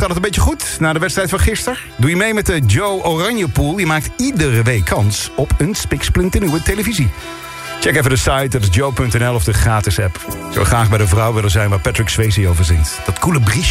Zat het een beetje goed na de wedstrijd van gisteren? Doe je mee met de Joe Oranje Pool? Je maakt iedere week kans op een spiksplinternieuwe televisie. Check even de site, dat is joe.nl of de gratis app. Zo graag bij de vrouw willen zijn waar Patrick Swayze over zingt. Dat coole briesje.